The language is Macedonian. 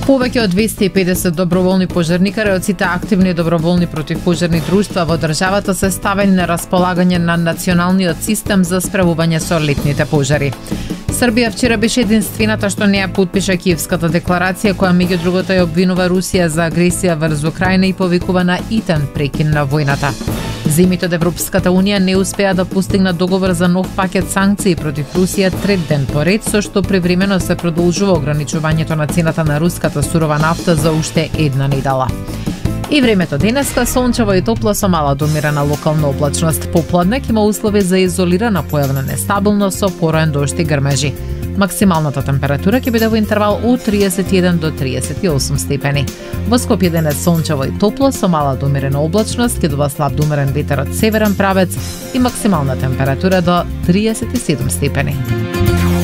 Повеќе од 250 доброволни пожарникари од сите активни доброволни противпожарни друштва во државата се ставени на располагање на националниот систем за справување со летните пожари. Србија вчера беше единствената што не ја потпиша Киевската декларација, која меѓу другото ја обвинува Русија за агресија врз Украина и повикува на итен прекин на војната. Земјите од Европската Унија не успеа да постигнат договор за нов пакет санкции против Русија трет ден поред, со што привремено се продолжува ограничувањето на цената на руската сурова нафта за уште една недела. И времето денеска сончево и топло со мала до умерена локална облачност. Попладнек има услови за изолирана појавна нестабилност со пороен дожд и грмежи. Максималната температура ќе биде во интервал од 31 до 38 степени. Во Скопје денес сончево и топло со мала до умерена облачност, ќе дува слаб до умерен ветер од северен правец и максимална температура до 37 степени.